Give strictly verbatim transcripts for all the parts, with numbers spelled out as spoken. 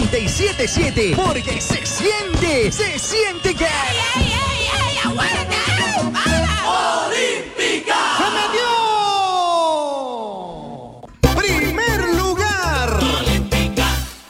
noventa y siete punto siete, porque se siente, se siente que... ¡Ey, ey, ey, ey! ¡Aguanta! ¡Olímpica! ¡Se metió! ¡Primer lugar! ¡Olímpica!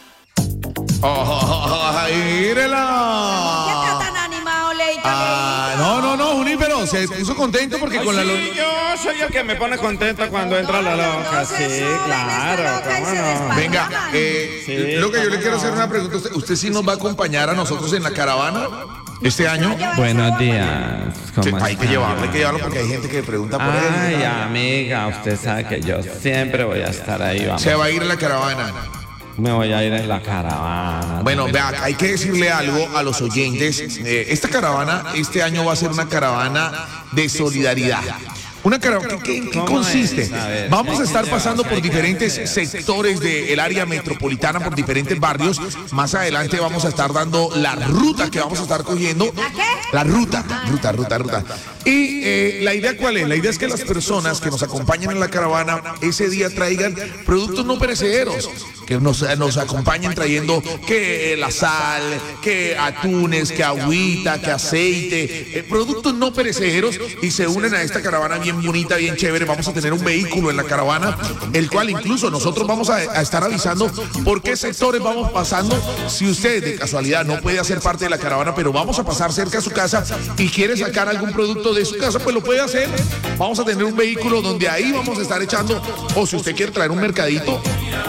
¡Oh, mírela! ¿Qué está tan animado, Leito? Ah, no, no, no, Junípero, se puso contento porque con la... lo- Sí, yo soy el que me pone contento cuando entra la loca. Sí, claro, cómo no. Venga, eh, Sí, lo que yo le cómo quiero no. hacer una pregunta. ¿Usted, usted sí nos va a acompañar a nosotros en la caravana este año? Buenos días. Sí, ¿Cómo hay que está? llevarlo, hay que llevarlo porque hay gente que pregunta por él. Ay, amiga, usted sabe que yo siempre voy a estar ahí. Vamos. Se va a ir a la caravana. Me voy a ir en la caravana. Bueno, vea, hay que decirle algo a los oyentes. Eh, esta caravana, este año va a ser una caravana de solidaridad. Una caravana, ¿qué, qué- qué ¿Cómo consiste? es? A ver, Vamos a ¿qué estar lleva? pasando ¿Qué por hay que diferentes hacer? sectores del área metropolitana, por diferentes barrios. Más adelante vamos a estar dando la ruta que vamos a estar cogiendo. ¿La qué? La ruta, ruta, ruta, ruta. Y eh, la idea cuál es? La idea es que las personas que nos acompañan en la caravana ese día traigan productos no perecederos, que nos, nos acompañen trayendo que la sal, que atunes, que agüita, que aceite, eh, productos no perecederos y se unen a esta caravana bien bonita, bien chévere. Vamos a tener un vehículo en la caravana, el cual incluso nosotros vamos a, a estar avisando por qué sectores vamos pasando. Si usted de casualidad no puede hacer parte de la caravana, pero vamos a pasar cerca a su casa y quiere sacar algún producto de su casa, pues lo puede hacer. Vamos a tener un vehículo donde ahí vamos a estar echando, o si usted quiere traer un mercadito.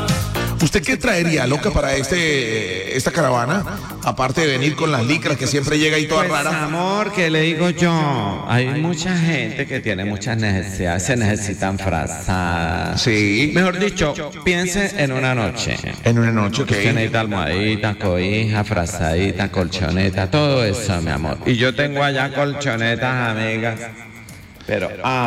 ¿Usted qué traería, loca, para este esta caravana? Aparte de venir con las licras que siempre llega ahí toda Pues, rara. amor, ¿qué le digo yo? Hay mucha gente que tiene muchas necesidades, se necesitan frazadas. Sí. Mejor dicho, piense en una noche. En una noche, ok. Usted necesita almohadita, cobija, frazadita, colchoneta, todo eso, mi amor. Y yo tengo allá colchonetas, amigas, pero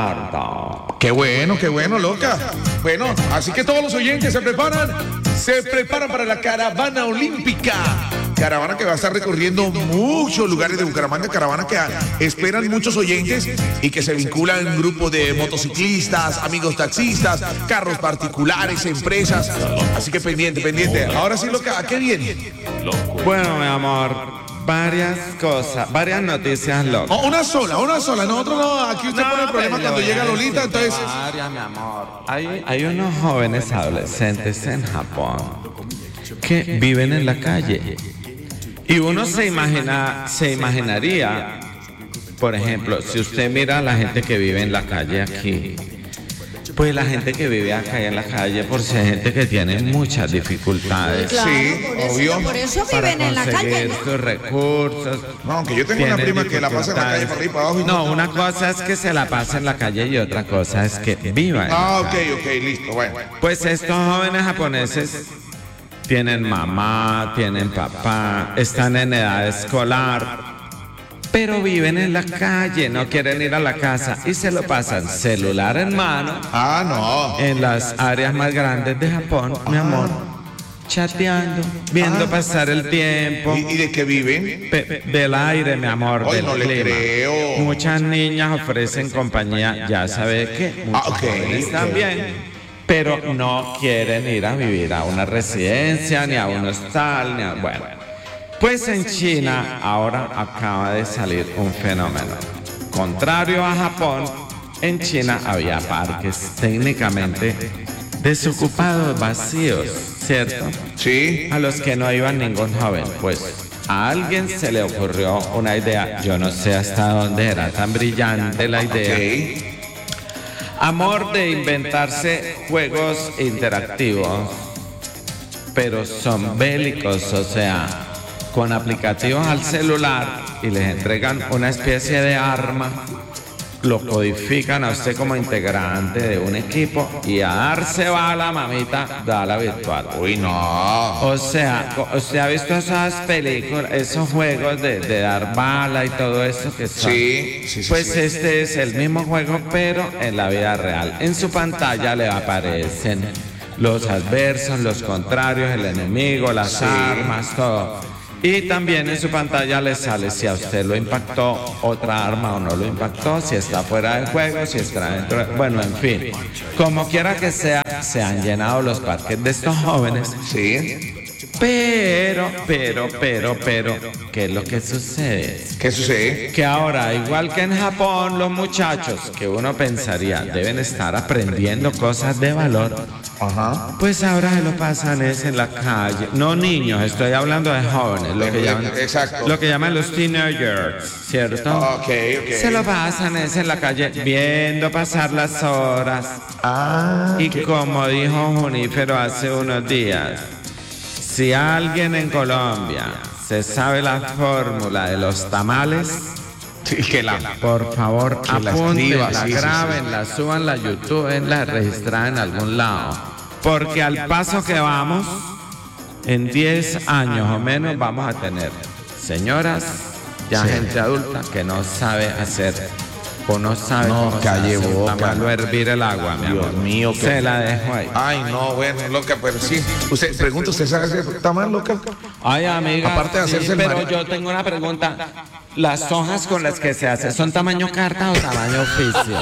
harto. Qué bueno, qué bueno, loca. Bueno, así que todos los oyentes se preparan, se preparan para la caravana olímpica. Caravana que va a estar recorriendo muchos lugares de Bucaramanga, caravana que esperan muchos oyentes y que se vinculan en grupos de motociclistas, amigos taxistas, carros particulares, empresas. Así que pendiente, pendiente. Ahora sí, loca, ¿a qué viene? Bueno, mi amor, varias cosas, varias noticias locas. Oh, una sola, una sola. Nosotros no, aquí usted pone el problema cuando llega Lolita, entonces... Varias, mi amor. Hay, hay unos jóvenes adolescentes en Japón que viven en la calle. Y uno se imagina, se imaginaría, por ejemplo, si usted mira a la gente que vive en la calle aquí, pues la gente que vive acá en la calle, por si hay gente que tiene muchas dificultades. Claro, Sí, por eso, obvio. Por eso Para viven en la calle, conseguir ¿no? sus recursos. No, aunque yo tengo una tienen prima que la pasa en la calle para arriba y para abajo. y No, una cosa es que se la pase en la calle y otra cosa es que viva en la Ah, ok, calle. ok, listo, bueno. Pues estos jóvenes japoneses tienen mamá, tienen papá, están en edad escolar, pero viven en la calle, no quieren ir a la casa y se lo pasan celular en mano Ah, no. en las áreas más grandes de Japón, mi amor, chateando, viendo pasar el tiempo. ¿Y, y de qué viven? Pe- del aire, mi amor, Ay, del no le clima. creo. Muchas niñas ofrecen compañía, ya sabe que muchos Ah, ok, jóvenes ok. también, pero no quieren ir a vivir a una residencia, ni a un hostal, ni a... Bueno, pues en China ahora acaba de salir un fenómeno. Contrario a Japón, en China había parques técnicamente desocupados, vacíos, ¿cierto? Sí. A los que no iba ningún joven, pues a alguien se le ocurrió una idea, yo no sé hasta dónde era tan brillante la idea, Ok. amor, de inventarse juegos interactivos, pero son bélicos, o sea, con aplicativos al celular y les entregan una especie de arma, lo codifican a usted como integrante de un equipo y a darse bala, mamita, dala virtual. Uy, no. O sea, co- usted ha visto esas películas, esos juegos de, de dar bala y todo eso que son. Sí, sí, sí. Pues sí. este es el mismo juego, pero en la vida real. En su pantalla le aparecen los adversos, los contrarios, el enemigo, las Sí. armas, todo. Y también en su pantalla le sale si a usted lo impactó otra arma o no lo impactó, si está fuera del juego, si está dentro. de- Bueno, en fin, como quiera que sea, se han llenado los parques de estos jóvenes. Sí. Pero, pero, pero, pero, ¿qué es lo que sucede? ¿Qué sucede? Que ahora, igual que en Japón, los muchachos, que uno pensaría deben estar aprendiendo cosas de valor, Ajá. pues ahora se lo pasan es en la calle. No niños, estoy hablando de jóvenes, lo que llaman, Exacto. lo que llaman los teenagers, ¿cierto? Ok, ok. Se lo pasan es en la calle viendo pasar las horas. Ah. Y como dijo Junífero hace unos días, si alguien en Colombia se sabe la fórmula de los tamales, Sí, que la. por favor, Que la apúntenla, escriba, sí, sí, grábenla, súbanla a YouTube, la registraran en algún lado. Porque al paso que vamos, en diez años o menos vamos a tener señoras, ya Sí. gente adulta que no sabe hacer o no sabe No, cómo calle se hace un boca. tamal o hervir el agua, mi Dios amor. mío, qué- Se la dejo ahí. Ay, no, bueno, loca, pero sí. Usted pregunta, ¿usted sabe hacer tamal, loca? Ay, amiga, Aparte de sí, hacerse el pero mari- yo tengo una pregunta. ¿Las hojas con las que se hace son tamaño carta o tamaño oficio?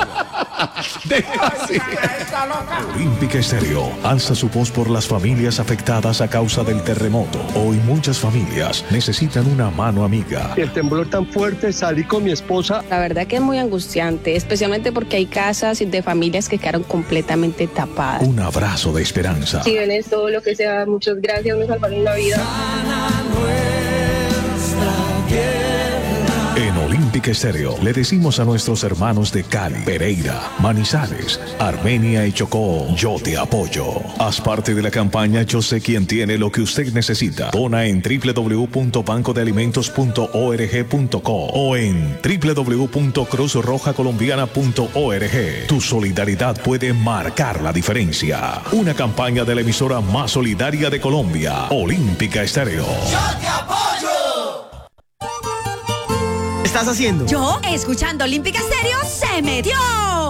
Olímpica Estéreo alza su voz por las familias afectadas a causa del terremoto. Hoy muchas familias necesitan una mano amiga. El temblor tan fuerte, salí con mi esposa. La verdad que es muy angustiante, especialmente porque hay casas de familias que quedaron completamente tapadas. Un abrazo de esperanza. Si ven esto, lo que sea, muchas gracias, me salvaron la vida. En Olímpica Estéreo le decimos a nuestros hermanos de Cali, Pereira, Manizales, Armenia y Chocó, yo te apoyo. Haz parte de la campaña Yo sé quién tiene lo que usted necesita. Dona en w w w punto banco de alimentos punto org punto co o en w w w punto cruz roja colombiana punto org. Tu solidaridad puede marcar la diferencia. Una campaña de la emisora más solidaria de Colombia, Olímpica Estéreo. ¿Qué estás haciendo? Yo, escuchando Olímpica Estéreo, se metió.